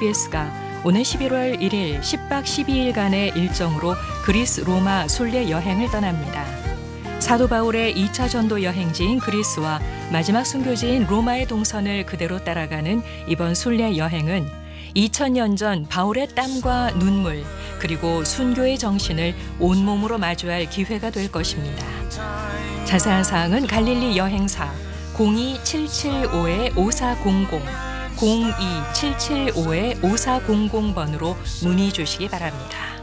KBS가 오는 11월 1일 10박 12일간의 일정으로 그리스 로마 순례 여행을 떠납니다. 사도 바울의 2차 전도 여행지인 그리스와 마지막 순교지인 로마의 동선을 그대로 따라가는 이번 순례 여행은 2000년 전 바울의 땀과 눈물 그리고 순교의 정신을 온몸으로 마주할 기회가 될 것입니다. 자세한 사항은 갈릴리 여행사 02775-5400 02775-5400번으로 문의 주시기 바랍니다.